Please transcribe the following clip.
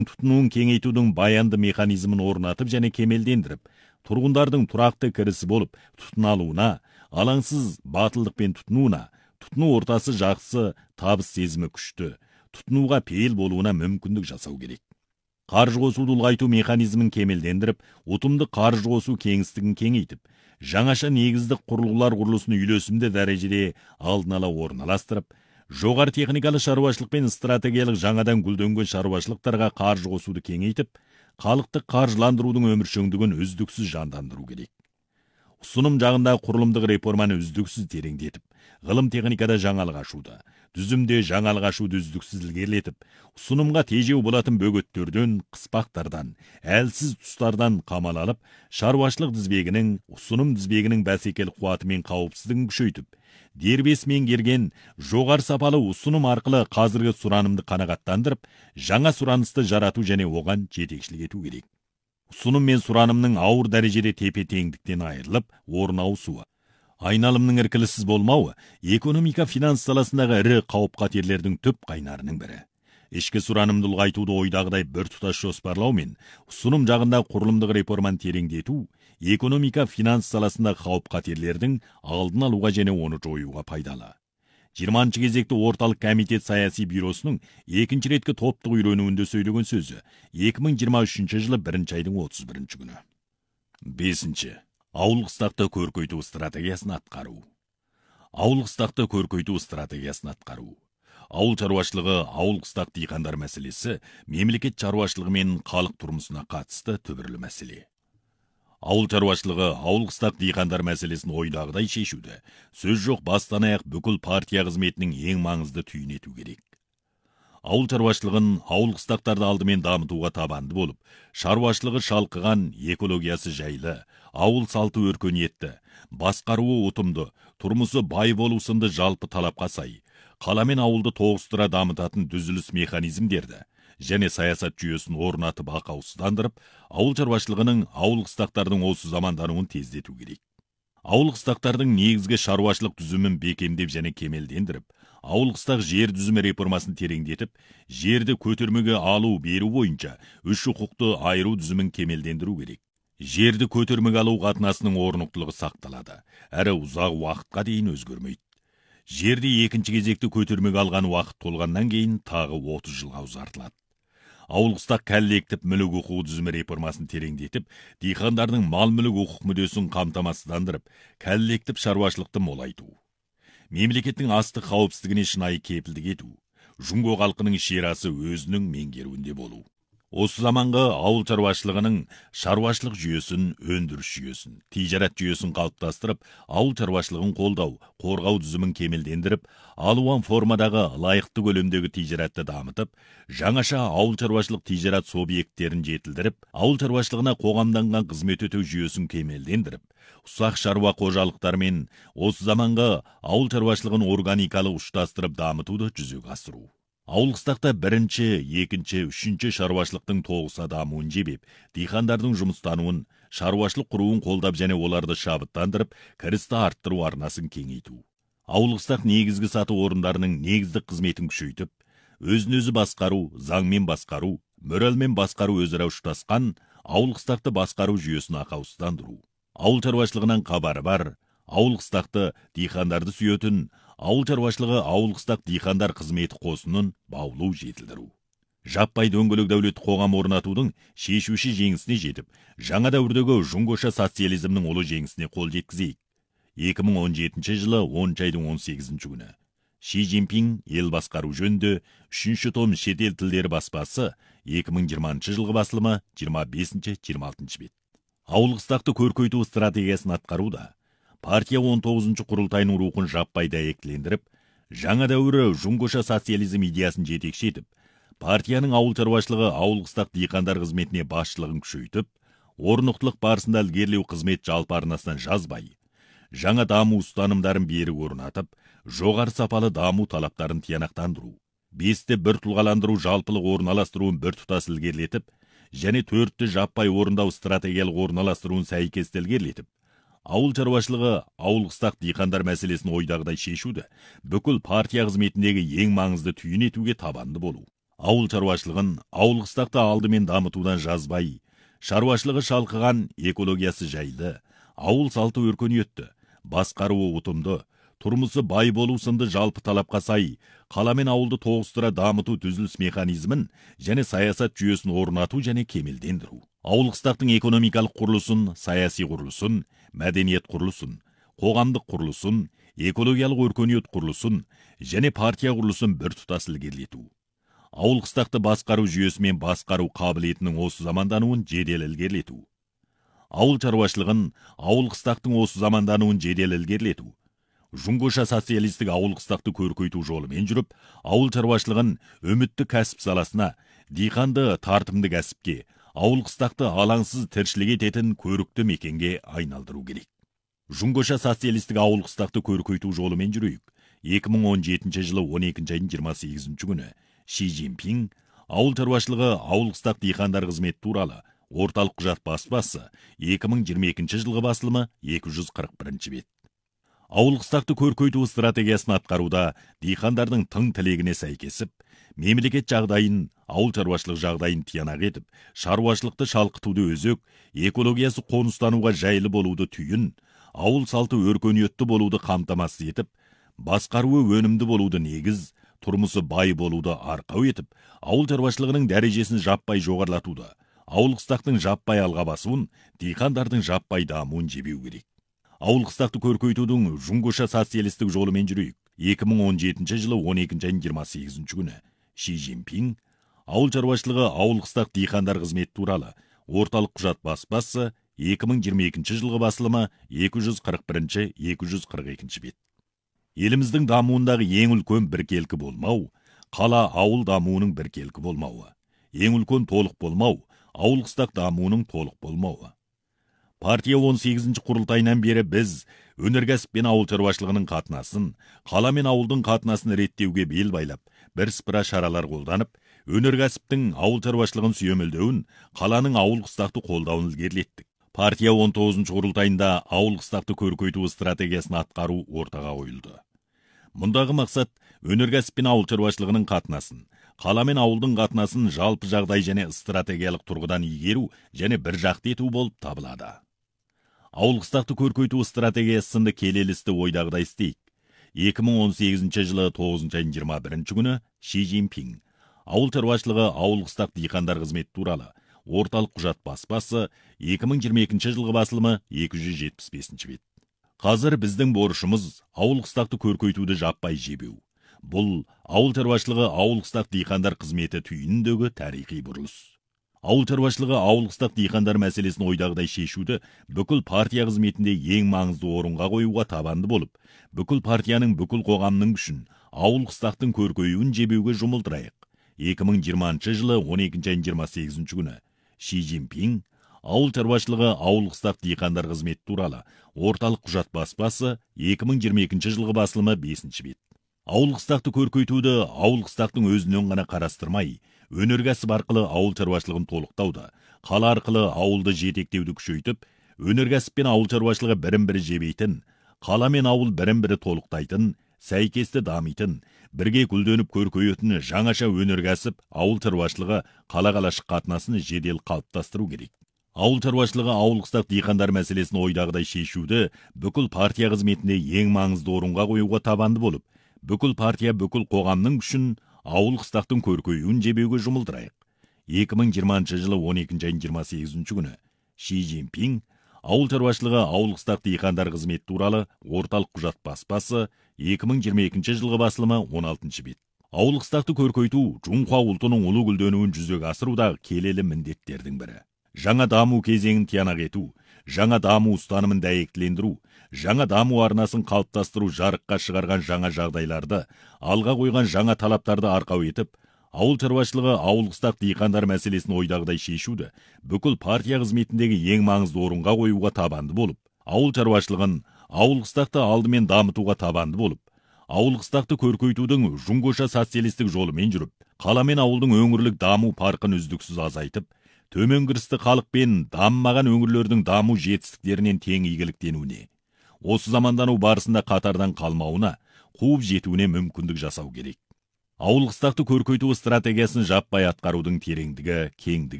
тұтынуын кеңейтудің баянды механизмін орнатып және кемелдендіріп, тұрғындардың тұрақты кірісі болып, тұтына алуына, алаңсыз батылдықпен тұтынуына, тұтыну ортасы жақсы, табыс сезімі күшті, тұтынуға пейіл болуына мүмкіндік жасау керек. Қаржы қосуды ұлғайту механизмін кемелдендіріп, ұтымды қаржы қосу кеңістігін кеңейтіп, жаңаша негіздік құрылғылар құрылысын үйлесімді дәрежеде алдын ала орналастырып, жоғары техникалы шаруашылық пен стратегиялық жаңадан гүлденген шаруашылықтарға қаржы қосуды кеңейтіп, халықтық қаржыландырудың өміршеңдігін үздіксіз жандандыру керек. Ұсыным жағында құрылымдық реформаны үздіксіз тереңдетіп, ғылым техникада жаңалық ашуды, дүзімде жаңалық ашуды үздіксіз ілгерілетіп, ұсынымға тежеу болатын бөгеттерден, қыспақтардан, әлсіз тұстардан қамал алып, шаруашылық тізбегінің, ұсыным тізбегінің бәсекелік қуаты мен қауіпсіздігін күшейтіп, дербес меңгерген жоғары сапалы ұсыным арқылы қазіргі сұранымды қанағаттандырып, жаңа сұранысты жарату және оған жетекшілік ету керек. Ұсыным мен сұранымның ауыр дәрежеде тепе-теңдіктен айырылып, орын ауысуы. Айналымның іркіліссіз болмауы экономика финанс саласындағы ірі қауіп-қатерлердің түп қайнарының бірі. Ішкі сұранымды ұлғайтуды ойдағыдай біртұтас жоспарлау мен ұсыным жағында құрылымдық реформаны тереңдету экономика финанс саласындағы қауіп-қатерлердің алдын алуға және оны жоюға пайдалы. 20-ші кезекті орталық комитет саяси бюросының екінші реткі топтық үйренуінде сөйлеген сөзі 2023 жылы 1 айдың 31 күні. 5. Ауыл қыстақты көркейту стратегиясын атқару. Ауыл қыстақты көркейту стратегиясын атқару. Ауыл шаруашылығы, ауыл қыстақ диқандар мәселесі мемлекет шаруашылығы мен халық тұрмысына қатысты түбірлі мәселе. Ауыл шаруашылығы, ауыл қыстақ диқандар мәселесін ойдағыдай шешуді, сөз жоқ бастан аяқ бүкіл партия қызметінің ең маңызды түйін ету керек. Ауыл шаруашылығын, ауыл қыстақтарды алдымен дамытуға табанды болып, шаруашылығы шалқыған, экологиясы жайлы, ауыл салты өркениетті, басқаруы ұтымды, тұрмысы бай болу сынды жалпы талапқа сай, қала мен ауылды тоғыстыра дамытатын дүзіліс механизмдерді және саясат жүйесін орнатып ақаусыздандырып, ауыл шаруашылығының, ауыл қыстақтардың осы замандануын тездету керек. Ауыл қыстақтардың негізгі шаруашылық түзімін бекемдеп және кемелдендіріп, ауыл қыстақ жер түзімі реформасын тереңдетіп, жерді көтермеге алу беру бойынша үш құқықты айыру түзімін кемелдендіру керек. Жерді көтермеге алу қатынасының орнықтылығы сақталады, әрі ұзақ уақытқа дейін өзгермейді. Жерді екінші кезекті көтермеге алған уақыт толғаннан кейін тағы 30 жылға ұзартылады. Ауыл қыстақ коллектив мүлік құқығы түзімі реформасын тереңдетіп, диқандардың мал-мүлік құқық мүддесін қамтамасыздандырып, коллектив шаруашылықты молайту. Мемлекеттің астық қауіпсіздігіне шынайы кепілдік ету. Жұңго халқының шерасы өзінің меңгеруінде болу. Осы заманғы ауыл шаруашылығының шаруашылық жүйесін, өндіріс жүйесін, тижарат жүйесін қалыптастырып, ауыл шаруашылығын қолдау, қорғау түзімін кемелдендіріп, алуан формадағы лайықты көлемдегі тижаратты дамытып, жаңаша ауыл шаруашылық тижарат субъекттерін жетілдіріп, ауыл шаруашылығына қоғамданған қызмет өтеу жүйесін кемелдендіріп, ұсақ шаруа қожалықтар мен осы заманғы ауыл шаруашылығын органикалық ұштастырып дамытуды жүзеге асыру. Ауыл қыстақта бірінші, екінші, үшінші шаруашылықтың тоғыса дамуын жебеп, диқандардың жұмыстануын, шаруашылық құруын қолдап және оларды шабыттандырып, кірісті арттыру арнасын кеңейту. Ауыл қыстақ негізгі саты орындарының негіздік қызметін күшейтіп, өзін-өзі басқару, заңмен басқару, моральмен басқару өзара ұштасқан ауыл қыстақты басқару жүйесін ақаусыздандыру. Ауыл шаруашылығынан хабары бар, ауыл қыстақты диқандарды сүйетін, ауыл шаруашылығы ауыл қыстақ диқандар қызметі қосынын баулу жетілдіру. Жаппай дөңгелек дәулетті қоғам орнатудың шешуші жеңісіне жетіп, жаңа дәуірдегі жұңгоша социализмнің ұлы жеңісіне қол жеткізейік. 2017 жылы 10 айдың 18 күні. Ши Цзиньпин ел басқару жөнінде 3-ші том шетел тілдері баспасы 2020 жылғы басылымы 25-26 бет. Ауыл қыстақты көркейту стратегиясын атқаруда партия 19-ші құрылтайының рухын жаппай дәйектілендіріп, жаңа дәуірі жұңгоша социализм идеясын жетекші етіп, партияның ауыл шаруашылығы ауыл қыстақ диқандар қызметіне басшылығын күшейтіп, орнықтылық барысында ілгерілеу қызмет жалпы арнасынан жазбай, жаңа даму ұстанымдарын берік орнатып, жоғары сапалы даму талаптарын тиянақтандыру, 5-ті бір тұлғаландыру жалпылық орналастыруын бір тұтас ілгерілетіп, және 4-ті жаппай орындау стратегиялық орналастыруын сәйкесті ілгерілетіп, ауыл шаруашылығы, ауыл қыстақ диқандар мәселесін ойдағыдай шешуді бүкіл партия қызметіндегі ең маңызды түйін етуге табанды болу. Ауыл шаруашылығын ауылғыстақты алдымен дамытудан жазбай, шаруашылығы шалқыған, экологиясы жайлы, ауыл салты өркениетті, басқаруы ұтымды, тұрмысы бай болу сынды жалпы талапқа сай, қала мен ауылды тоғыстыра дамыту түзіліс механизмін және саясат жүйесін орнату және кемелдендіру. Ауылғыстақтың экономикалық құрылысын, саяси құрылысын, мәдениет құрылысын, қоғамдық құрылысын, экологиялық өркениет құрылысын және партия құрылысын бір тұтас ілгерілету. Ауылғыстақты басқару жүйесі мен басқару қабілетінің осы замандануын жедел ілгерілету. Ауыл шаруашылығын ауылғыстақтың осы замандануын жедел ілгерілету. Жұңғыша социалистік ауылғыстақты көркейту жолымен жүріп, ауыл шаруашылығын үмітті кәсіп саласына, диқанды тартымды кәсіпке, ауылғыстақты алаңсыз тіршілік ететін көрікті мекенге айналдыру керек. Жұңғыша социалистік ауылғыстақты көркейту жолымен жүрейік. 2017 жылы 12 айының 28 күні Ши Цзиньпин ауыл шаруашылығы ауылғыстақ диқандар қызметі туралы орталық құжат баспасы 2022 жылғы басылымы 241 бет. Ауылғыстақты көркейту стратегиясын атқаруда диқандардың тың тілегіне сәйкесіп, мемлекет жағдайын, ауыл шаруашылық жағдайын тиянақ етіп, шаруашылықты шалқытуды өзек, экологиясы қоныстануға жайлы болуды түйін, ауыл салты өркениетті болуды қамтамасыз етіп, басқаруы өнімді болуды негіз, тұрмысы бай болуды арқау етіп, ауыл шаруашылығының дәрежесін жаппай жоғарлатуды, ауылғыстақтың жаппай алға басуын, диқандардың жаппай дамуын жебеу керек. Ауылғыстақты көркейтудің жұңғыша социалистік жолымен жүрейік. 2017 жылы 12 айының 28 күні Ши Цзиньпин ауыл шаруашылығы ауылғыстақ диқандар қызметі туралы орталық құжат баспасы 2022 жылғы басылымы 241-242 бет. Еліміздің дамуындағы ең үлкен біркелкі болмау, қала ауыл дамуының біркелкі болмауы. Ең үлкен толық болмау, ауылғыстақ дамуының толық болмауы. Партия 18-ші құрылтайынан бері біз өнеркәсіп пен ауыл шаруашылығының қатынасын, қала мен ауылдың қатынасын реттеуге бел байлап, бірсыпыра шаралар қолданып, өнеркәсіптің ауыл шаруашылығын сүйемелдеуін, қаланың ауылғыстақты қолдауын ілгерілеттік. Партия 19-ші құрылтайында ауылғыстақты көркейту стратегиясын атқару ортаға қойылды. Мұндағы мақсат өнеркәсіп пен ауыл шаруашылығының қатынасын, қала мен ауылдың қатынасын жалпы жағдай және стратегиялық тұрғыдан игеру және бір жақты ету болып табылады. Ауылғыстақты көркейту стратегиясы сынды келелісті ойдағыдай істейік. 2018 жылы 9 айының 21 күні Ши Цзиньпин ауыл шаруашылығы ауылғыстақ диқандар қызметі туралы орталық құжат баспасы 2022 жылғы басылымы 275 бет. Қазір біздің борышымыз ауылғыстақты көркейтуді жаппай жебеу. Бұл ауыл шаруашылығы ауылғыстақ диқандар қызметі түйініндегі тарихи бұрылыс. Ауыл шаруашылығы ауылғыстақ диқандар мәселесін ойдағыдай шешуді бүкіл партия қызметінде ең маңызды орынға қоюға табанды болып, бүкіл партияның бүкіл қоғамның күшін ауылғыстақтың көркеюін жебеуге жұмылдырайық. 2020 жылы 12 айының 28 күні Ши Цзиньпин ауыл шаруашылығы ауылғыстақ диқандар қызметі туралы орталық құжат баспасы 2022 жылғы басылымы 5 бет. Ауылғыстақты көркейтуді ауылғыстақтың өзінен ғана қарастырмай, өнеркәсіп арқылы ауыл шаруашылығын толықтауды, қала арқылы ауылды жетектеуді күшейтіп, өнеркәсіп пен ауыл шаруашылығы бірін-бірі жебейтін, қала мен ауыл бірін-бірі толықтайтын, сәйкесті дамитын, бірге гүлденіп көркейетін жаңаша өнеркәсіп, ауыл шаруашылығы қала-қалашық қатынасын жедел қалыптастыру керек. Ауыл шаруашылығы ауылғыстақ диқандар мәселесін ойдағыдай шешуді бүкіл партия қызметінде ең маңызды орынға қоюға табанды болып, бүкіл партия бүкіл қоғамның күшін ауылғыстақтың көркеюін жебеуге жұмылдырайық. 2020 жылы 12 айының 28 күні Ши Цзиньпин ауыл шаруашылығы ауылғыстақ диқандар қызметі туралы орталық құжат баспасы 2022 жылғы басылымы 16 бет. Ауылғыстақты көркейту Жұңқа ұлтының ұлы гүлденуін жүзеге асырудағы келелі міндеттердің бірі. Жаңа даму кезеңін тиянақ ету, жаңа даму ұстанымын дәйектілендіру, жаңа даму арнасын қалыптастыру жарыққа шығарған жаңа жағдайларды, алға қойған жаңа талаптарды арқау етіп, ауыл шаруашылығы ауылғыстақ диқандар мәселесін ойдағыдай шешуді бүкіл партия қызметіндегі ең маңызды орынға қоюға табанды болып, ауыл шаруашылығын ауылғыстақты алдымен дамытуға табанды болып, ауылғыстақты көркейтудің жұңғыша социалистік жолымен жүріп, қала мен ауылдың өңірлік даму парқын үздіксіз азайтып, төмен кірісті халық пен дамымаған өңірлердің даму жетістіктерінен тең игіліктенуіне, осы замандану барысында қатардан қалмауына, қуып жетуіне мүмкіндік жасау керек. ауыл қыстақты көркейту стратегиясын жаппай атқарудың тереңдігі, кеңдігі